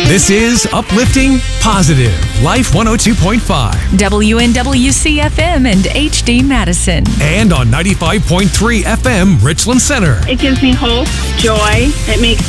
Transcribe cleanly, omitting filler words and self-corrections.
This is Uplifting Positive Life 102.5. WNWC FM and HD Madison. And on 95.3 FM Richland Center. It gives me hope, joy. It makes